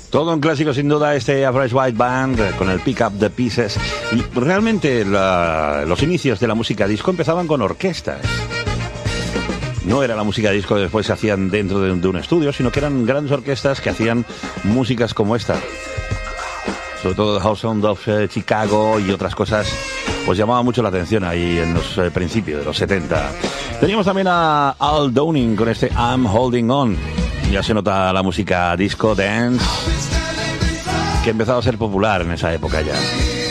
Todo un clásico sin duda este Average White Band con el Pick Up the Pieces. Y realmente los inicios de la música disco empezaban con orquestas. No era la música disco que después se hacían dentro de un estudio, sino que eran grandes orquestas que hacían músicas como esta. Sobre todo House Sound of Chicago y otras cosas, pues llamaba mucho la atención ahí en los principios de los 70. Teníamos también a Al Downing con este I'm Holding On. Ya se nota la música disco, dance, que empezaba a ser popular en esa época ya.